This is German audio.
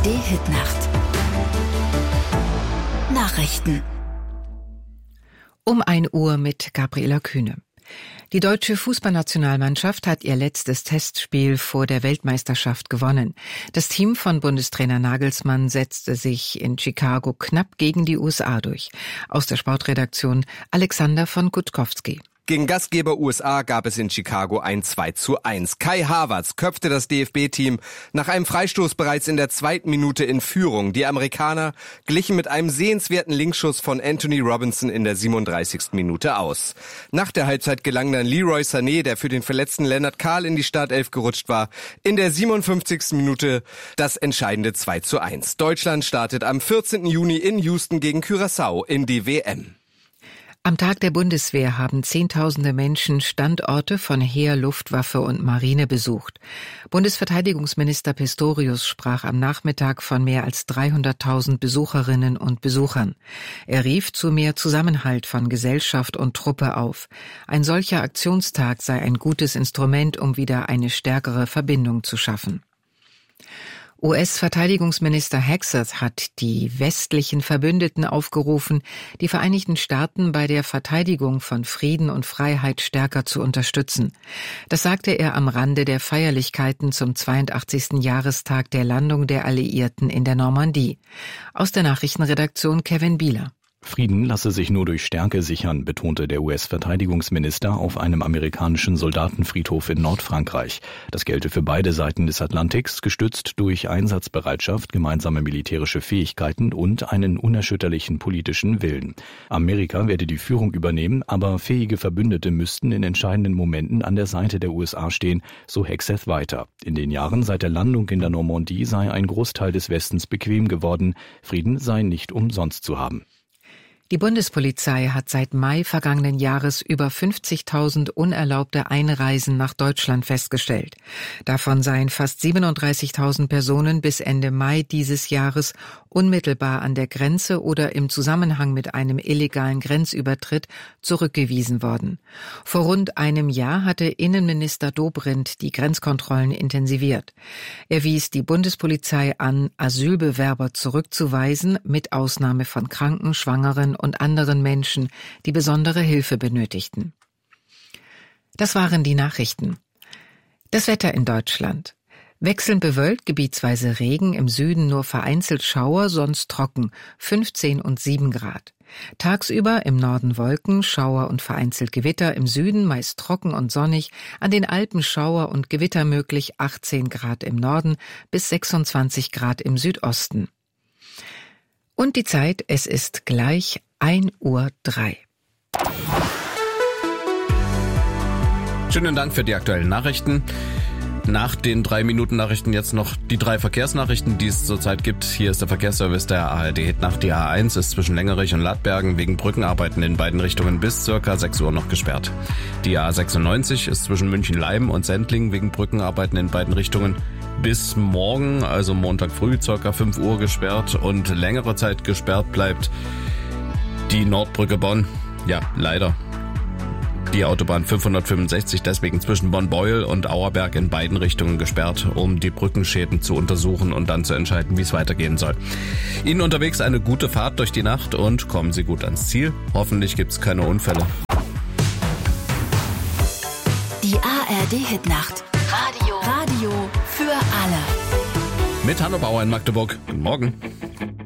ARD-Hitnacht. Nachrichten. Um 1 Uhr mit Gabriela Kühne. Die deutsche Fußballnationalmannschaft hat ihr letztes Testspiel vor der Weltmeisterschaft gewonnen. Das Team von Bundestrainer Nagelsmann setzte sich in Chicago knapp gegen die USA durch. Aus der Sportredaktion Alexander von Gutkowski. Gegen Gastgeber USA gab es in Chicago ein 2:1. Kai Havertz köpfte das DFB-Team nach einem Freistoß bereits in der 2. Minute in Führung. Die Amerikaner glichen mit einem sehenswerten Linksschuss von Anthony Robinson in der 37. Minute aus. Nach der Halbzeit gelang dann Leroy Sané, der für den verletzten Lennart Kahl in die Startelf gerutscht war, in der 57. Minute das entscheidende 2:1. Deutschland startet am 14. Juni in Houston gegen Curaçao in die WM. Am Tag der Bundeswehr haben Zehntausende Menschen Standorte von Heer, Luftwaffe und Marine besucht. Bundesverteidigungsminister Pistorius sprach am Nachmittag von mehr als 300.000 Besucherinnen und Besuchern. Er rief zu mehr Zusammenhalt von Gesellschaft und Truppe auf. Ein solcher Aktionstag sei ein gutes Instrument, um wieder eine stärkere Verbindung zu schaffen. US-Verteidigungsminister Hegseth hat die westlichen Verbündeten aufgerufen, die Vereinigten Staaten bei der Verteidigung von Frieden und Freiheit stärker zu unterstützen. Das sagte er am Rande der Feierlichkeiten zum 82. Jahrestag der Landung der Alliierten in der Normandie. Aus der Nachrichtenredaktion Kevin Bieler. Frieden lasse sich nur durch Stärke sichern, betonte der US-Verteidigungsminister auf einem amerikanischen Soldatenfriedhof in Nordfrankreich. Das gelte für beide Seiten des Atlantiks, gestützt durch Einsatzbereitschaft, gemeinsame militärische Fähigkeiten und einen unerschütterlichen politischen Willen. Amerika werde die Führung übernehmen, aber fähige Verbündete müssten in entscheidenden Momenten an der Seite der USA stehen, so Hegseth weiter. In den Jahren seit der Landung in der Normandie sei ein Großteil des Westens bequem geworden. Frieden sei nicht umsonst zu haben. Die Bundespolizei hat seit Mai vergangenen Jahres über 50.000 unerlaubte Einreisen nach Deutschland festgestellt. Davon seien fast 37.000 Personen bis Ende Mai dieses Jahres unmittelbar an der Grenze oder im Zusammenhang mit einem illegalen Grenzübertritt zurückgewiesen worden. Vor rund einem Jahr hatte Innenminister Dobrindt die Grenzkontrollen intensiviert. Er wies die Bundespolizei an, Asylbewerber zurückzuweisen, mit Ausnahme von Kranken, Schwangeren und anderen Menschen, die besondere Hilfe benötigten. Das waren die Nachrichten. Das Wetter in Deutschland. Wechselnd bewölkt, gebietsweise Regen, im Süden nur vereinzelt Schauer, sonst trocken, 15 und 7 Grad. Tagsüber im Norden Wolken, Schauer und vereinzelt Gewitter, im Süden meist trocken und sonnig, an den Alpen Schauer und Gewitter möglich, 18 Grad im Norden bis 26 Grad im Südosten. Und die Zeit, es ist gleich 1:03 Uhr. Schönen Dank für die aktuellen Nachrichten. Nach den 3-Minuten-Nachrichten jetzt noch die 3 Verkehrsnachrichten, die es zurzeit gibt. Hier ist der Verkehrsservice der ARD-Hitnacht. Die A1 ist zwischen Längerich und Ladbergen wegen Brückenarbeiten in beiden Richtungen bis ca. 6 Uhr noch gesperrt. Die A96 ist zwischen München-Leim und Sendling wegen Brückenarbeiten in beiden Richtungen bis morgen, also Montag früh, ca. 5 Uhr gesperrt, und längere Zeit gesperrt bleibt die Nordbrücke Bonn. Ja, leider. Die Autobahn 565 deswegen zwischen Bonn-Beuel und Auerberg in beiden Richtungen gesperrt, um die Brückenschäden zu untersuchen und dann zu entscheiden, wie es weitergehen soll. Ihnen unterwegs eine gute Fahrt durch die Nacht und kommen Sie gut ans Ziel. Hoffentlich gibt es keine Unfälle. Die ARD-Hitnacht. Radio für alle. Mit Hanno Bauer in Magdeburg. Guten Morgen.